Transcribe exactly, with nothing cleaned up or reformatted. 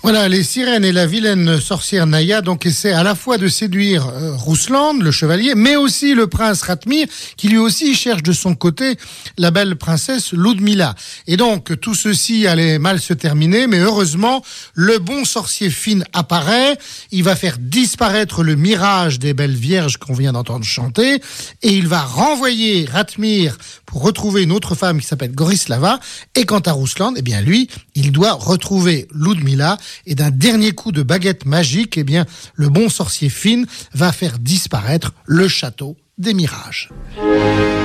Voilà, les sirènes et la vilaine sorcière Naya donc essaient à la fois de séduire euh, Ruslan, le chevalier, mais aussi le prince Ratmir, qui lui aussi cherche de son côté la belle princesse Ludmila. Et donc, tout ceci allait mal se terminer, mais heureusement, le bon sorcier Finn apparaît, il va faire disparaître le mirage des belles vierges qu'on vient d'entendre chanter, et il va renvoyer Ratmir pour retrouver une autre femme qui s'appelle Gorislava, et quant à Ruslan, eh bien lui, il doit retrouver Ludmila, et d'un dernier coup de baguette magique, eh bien, le bon sorcier Finn va faire disparaître le château des mirages.